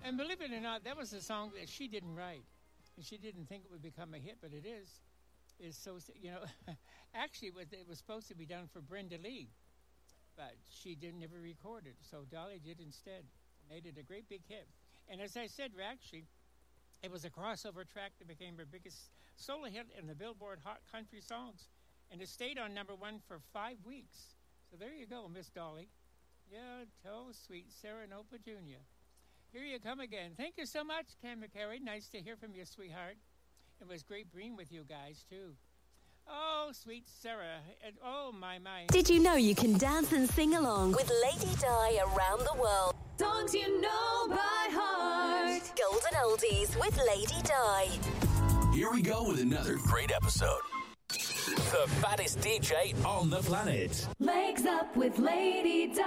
And believe it or not, that was a song that she didn't write. And she didn't think it would become a hit, but it is. It's so, actually it was supposed to be done for Brenda Lee, but she didn't ever record it. So Dolly did instead. Made it a great big hit. And as I said, actually, it was a crossover track that became her biggest solo hit in the Billboard Hot Country Songs. And it stayed on number one for 5 weeks. So there you go, Miss Dolly. Yeah, tell sweet Sarah No Petunia. Here you come again. Thank you so much, Cam McCary. Nice to hear from you, sweetheart. It was great being with you guys, too. Oh, sweet Sarah. And oh, my. Did you know you can dance and sing along with Lady Di around the world? Songs you know by heart. Golden Oldies with Lady Di. Here we go with another great episode. The fattest DJ on the planet. Legs Up with Lady Di.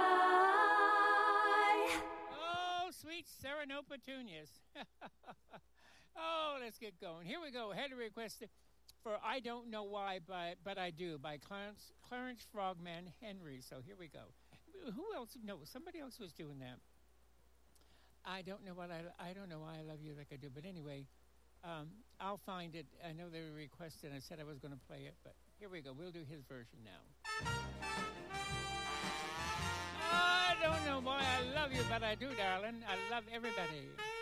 Oh, sweet Sarah No Petunias. Oh, let's get going. Here we go. Had a request for I Don't Know Why, but I Do by Clarence Frogman Henry. So here we go. Who else? No, somebody else was doing that. I don't know why I love you like I do. But anyway, I'll find it. I know they requested. I said I was going to play it, but here we go. We'll do his version now. I don't know why I love you, but I do, darling. I love everybody.